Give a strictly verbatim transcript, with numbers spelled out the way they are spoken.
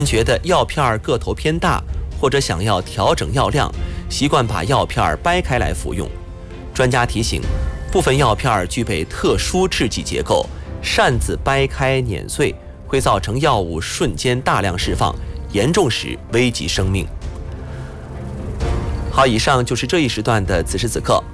觉得药片个头偏大，或者想要调整药量，习惯把药片掰开来服用。专家提醒，部分药片具备特殊制剂结构，擅自掰开碾碎，会造成药物瞬间大量释放，严重时危及生命。好，以上就是这一时段的此时此刻。